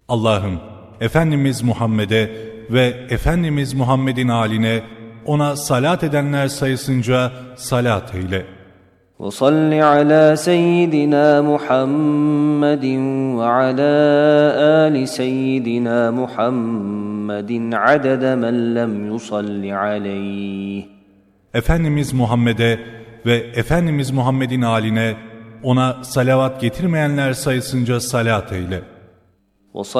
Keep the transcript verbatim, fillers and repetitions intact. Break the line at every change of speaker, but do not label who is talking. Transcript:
Allah'ım, Efendimiz Muhammed'e ve Efendimiz Muhammed'in âline, ona salat edenler sayısınca salat eyle.
وَصَلِّ عَلَى سَيِّدِنَا مُحَمَّدٍ وَعَلَى آلِ سَيِّدِنَا مُحَمَّدٍ عَدَدَ مَنْ لَمْ يُصَلِّ عَلَيْهِ.
Efendimiz Muhammed'e ve Efendimiz Muhammed'in âline, ona salavat getirmeyenler sayısınca salat eyle.